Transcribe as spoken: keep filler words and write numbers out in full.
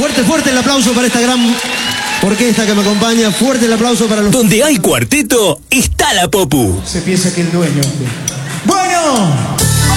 Fuerte, fuerte el aplauso para esta gran orquesta que me acompaña. Fuerte el aplauso para los... Donde hay cuarteto, está la Popu. Se piensa que el dueño... Bueno...